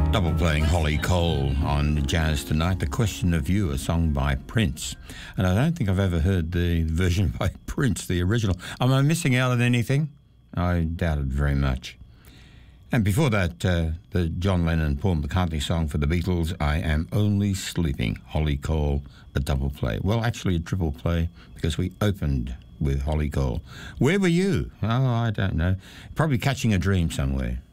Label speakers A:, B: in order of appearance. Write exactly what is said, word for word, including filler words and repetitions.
A: Double playing Holly Cole on Jazz Tonight. The Question of You, a song by Prince. And I don't think I've ever heard the version by Prince, the original. Am I missing out on anything? I doubt it very much. And before that, uh, the John Lennon, Paul McCartney song for the Beatles, I Am Only Sleeping, Holly Cole, a double play. Well, actually a triple play, because we opened with Holly Cole. Where were you? Oh, I don't know. Probably catching a dream somewhere.